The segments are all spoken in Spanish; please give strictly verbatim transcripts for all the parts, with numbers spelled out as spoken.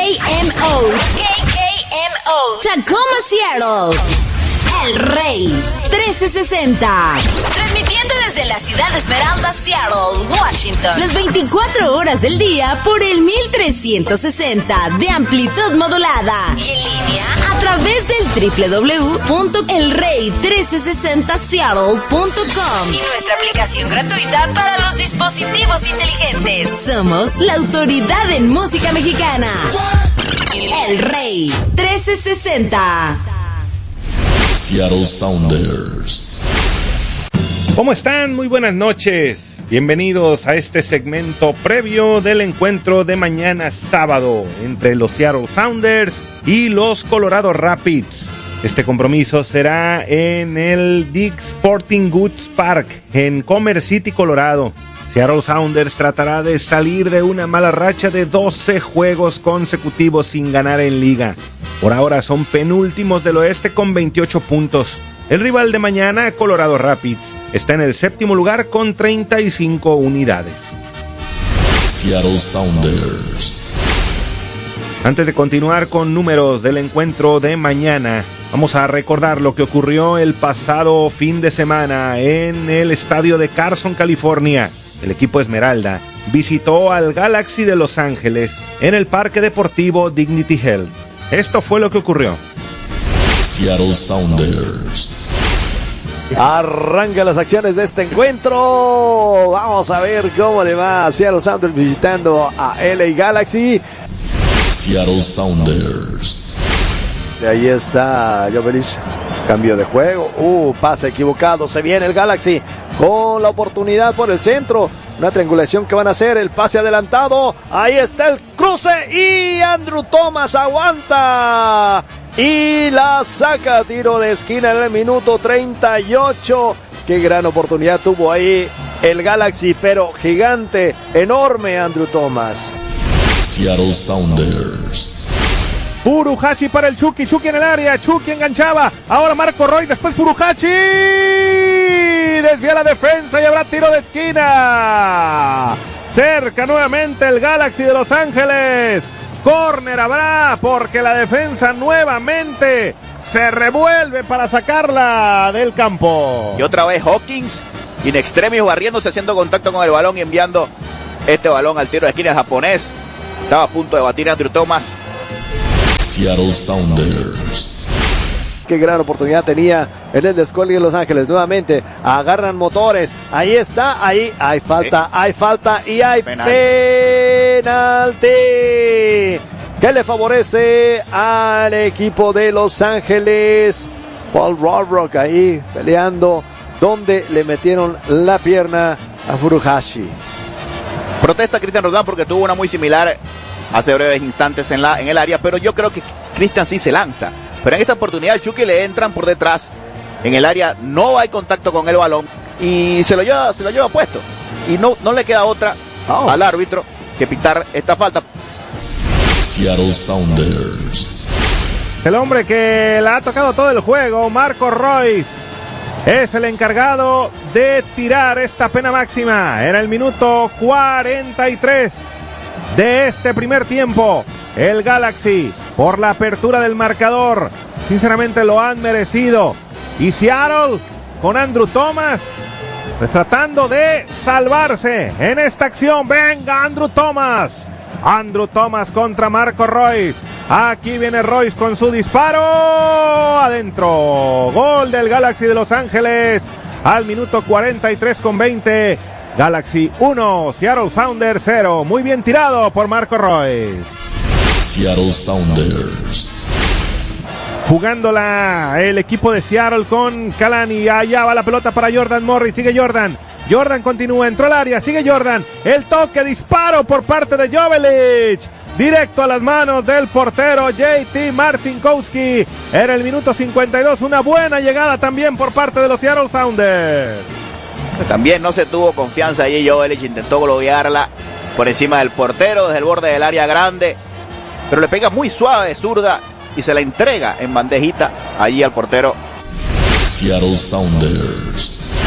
M O. K K M O. Tacoma, Seattle. El Rey trece sesenta. Transmitiendo desde la ciudad de Esmeralda, Seattle, Washington. Las veinticuatro horas del día por el mil trescientos sesenta de amplitud modulada. Y en línea a través del doble u doble u doble u punto el rey trece sesenta seattle punto com. Y nuestra aplicación gratuita para los dispositivos inteligentes. Somos la autoridad en música mexicana. El Rey trece sesenta. Seattle Sounders. ¿Cómo están? Muy buenas noches. Bienvenidos a este segmento previo del encuentro de mañana sábado entre los Seattle Sounders y los Colorado Rapids. Este compromiso será en el Dick's Sporting Goods Park en Commerce City, Colorado. Seattle Sounders tratará de salir de una mala racha de doce juegos consecutivos sin ganar en liga. Por ahora son penúltimos del oeste con veintiocho puntos. El rival de mañana, Colorado Rapids, está en el séptimo lugar con treinta y cinco unidades. Seattle Sounders. Antes de continuar con números del encuentro de mañana, vamos a recordar lo que ocurrió el pasado fin de semana en el estadio de Carson, California. El equipo Esmeralda visitó al Galaxy de Los Ángeles en el Parque Deportivo Dignity Health. Esto fue lo que ocurrió. Seattle Sounders. Arranca las acciones de este encuentro. Vamos a ver cómo le va a Seattle Sounders visitando a L A Galaxy. Seattle Sounders. De ahí está Jovelich. Cambio de juego. Uh, pase equivocado. Se viene el Galaxy con la oportunidad por el centro. Una triangulación que van a hacer. El pase adelantado. Ahí está el cruce. Y Andrew Thomas aguanta. Y la saca. Tiro de esquina en el minuto treinta y ocho. Qué gran oportunidad tuvo ahí el Galaxy. Pero gigante, enorme Andrew Thomas. Seattle Sounders. Furuhashi para el Chucky, Chucky en el área, Chucky enganchaba, ahora Marco Roy, después Furuhashi, desvía la defensa y habrá tiro de esquina, cerca nuevamente el Galaxy de Los Ángeles, córner habrá porque la defensa nuevamente se revuelve para sacarla del campo. Y otra vez Hawkins, in extremis barriéndose, haciendo contacto con el balón y enviando este balón al tiro de esquina japonés, estaba a punto de batir a Andrew Thomas. Seattle Sounders. Qué gran oportunidad tenía el El Descuelgue de Los Ángeles. Nuevamente agarran motores. Ahí está, ahí hay falta, sí. hay falta y hay penalti. Que le favorece al equipo de Los Ángeles. Paul Rothrock ahí peleando, donde le metieron la pierna a Furuhashi. Protesta Cristian Rodán porque tuvo una muy similar hace breves instantes en, la, en el área, pero yo creo que Cristian sí se lanza. Pero en esta oportunidad el Chucky le entran por detrás en el área, no hay contacto con el balón y se lo lleva, se lo lleva puesto. Y no, no le queda otra oh. al árbitro que pitar esta falta. Seattle Sounders. El hombre que la ha tocado todo el juego, Marco Royce, es el encargado de tirar esta pena máxima. Era el minuto cuarenta y tres. De este primer tiempo, el Galaxy, por la apertura del marcador, sinceramente lo han merecido. Y Seattle, con Andrew Thomas, pues tratando de salvarse en esta acción. Venga, Andrew Thomas. Andrew Thomas contra Marco Royce. Aquí viene Royce con su disparo. Adentro. Gol del Galaxy de Los Ángeles al minuto cuarenta y tres con veinte. Galaxy uno, Seattle Sounders cero. Muy bien tirado por Marco Royce. Seattle Sounders. Jugándola el equipo de Seattle con Kalani. Allá va la pelota para Jordan Morris. Sigue Jordan. Jordan continúa, entró al área. Sigue Jordan. El toque, disparo por parte de Jovelich. Directo a las manos del portero J T Marcinkowski. Era el minuto cincuenta y dos. Una buena llegada también por parte de los Seattle Sounders. También no se tuvo confianza allí. Jovelich intentó globearla por encima del portero desde el borde del área grande, pero le pega muy suave de zurda y se la entrega en bandejita allí al portero. Seattle Sounders.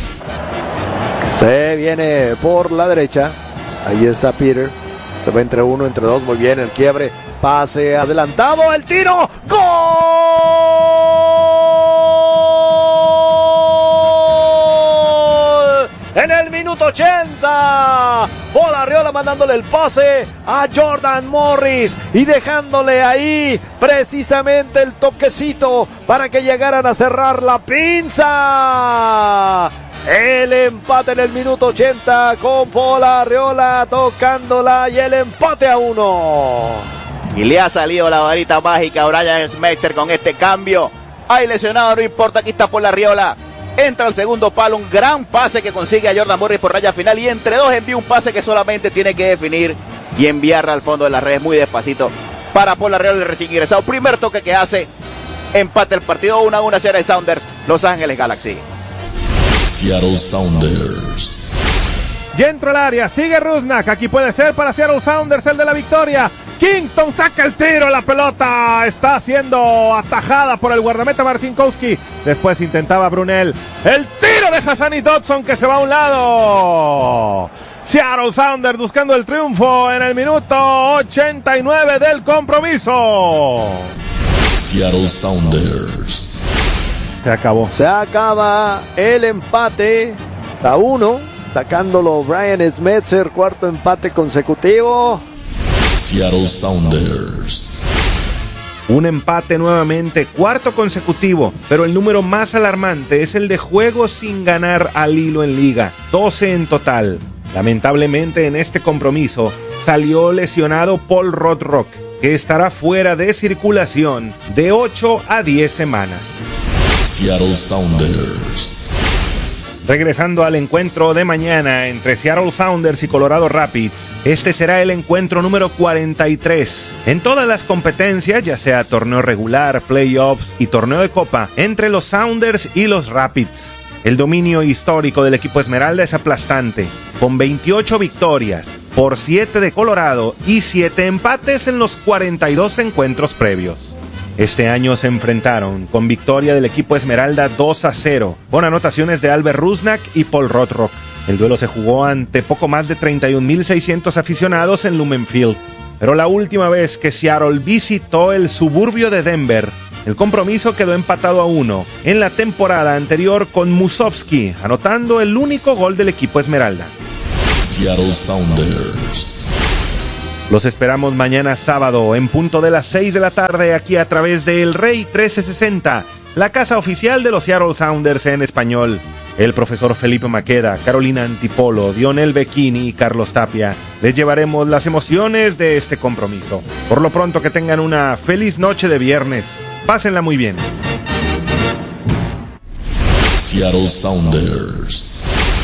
Se viene por la derecha. Ahí está Peter. Se va entre uno, entre dos. Muy bien el quiebre Pase adelantado, el tiro. ¡Gol! En el minuto ochenta. Paul Arriola mandándole el pase a Jordan Morris y dejándole ahí precisamente el toquecito para que llegaran a cerrar la pinza. El empate en el minuto ochenta con Paul Arriola tocándola y el empate a uno. Y le ha salido la varita mágica a Brian Schmetzer con este cambio. Hay lesionado, no importa, aquí está Paul Arriola. Entra al segundo palo, un gran pase que consigue a Jordan Morris por raya final y entre dos envía un pase que solamente tiene que definir y enviarla al fondo de las redes muy despacito para Paul Arriola, el recién ingresado. Primer toque que hace, empate el partido uno a uno hacia Sounders, Los Ángeles Galaxy. Seattle Sounders. Ya entró al área, sigue Rusnak, aquí puede ser para Seattle Sounders el de la victoria. Kingston saca el tiro, la pelota está siendo atajada por el guardameta Marcinkowski. Después intentaba Brunel. El tiro de Hassani Dodson que se va a un lado. Seattle Sounders buscando el triunfo en el minuto ochenta y nueve del compromiso. Seattle Sounders. Se acabó. Se acaba el empate a uno, sacándolo Brian Schmetzer, cuarto empate consecutivo. Seattle Sounders. Un empate nuevamente, cuarto consecutivo, pero el número más alarmante es el de juegos sin ganar al hilo en liga, doce en total. Lamentablemente en este compromiso salió lesionado Paul Rothrock, que estará fuera de circulación de ocho a diez semanas. Seattle Sounders. Regresando al encuentro de mañana entre Seattle Sounders y Colorado Rapids, este será el encuentro número cuarenta y tres. En todas las competencias, ya sea torneo regular, playoffs y torneo de copa, entre los Sounders y los Rapids. El dominio histórico del equipo Esmeralda es aplastante, con veintiocho victorias, por siete de Colorado y siete empates en los cuarenta y dos encuentros previos. Este año se enfrentaron con victoria del equipo Esmeralda dos a cero, con anotaciones de Albert Rusnak y Paul Rothrock. El duelo se jugó ante poco más de treinta y un mil seiscientos aficionados en Lumen Field. Pero la última vez que Seattle visitó el suburbio de Denver, el compromiso quedó empatado a uno en la temporada anterior con Musovski, anotando el único gol del equipo Esmeralda. Seattle Sounders. Los esperamos mañana sábado en punto de las seis de la tarde aquí a través de El Rey trece sesenta, la casa oficial de los Seattle Sounders en español. El profesor Felipe Maqueda, Carolina Antipolo, Dionel Becchini y Carlos Tapia les llevaremos las emociones de este compromiso. Por lo pronto que tengan una feliz noche de viernes. Pásenla muy bien. Seattle Sounders.